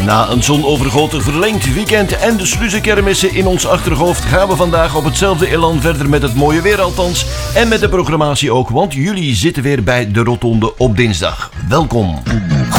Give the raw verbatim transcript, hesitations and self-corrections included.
Na een zonovergoten verlengd weekend en de sluizenkermissen in ons achterhoofd gaan we vandaag op hetzelfde elan verder met het mooie weer althans. En met de programmatie ook, want jullie zitten weer bij de Rotonde op dinsdag. Welkom.